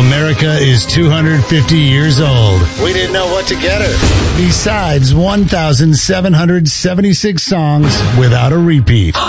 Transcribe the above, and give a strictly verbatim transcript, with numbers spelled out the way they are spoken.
America is two hundred fifty years old. We didn't know what to get her. Besides one thousand seven hundred seventy-six songs without a repeat.